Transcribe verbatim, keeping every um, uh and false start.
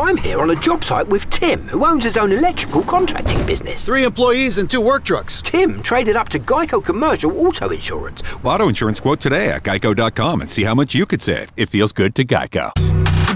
I'm here on a job site with Tim, who owns his own electrical contracting business. Three employees and two work trucks. Tim traded up to Geico Commercial Auto Insurance. Auto insurance quote today at geico dot com and see how much you could save. It feels good to Geico.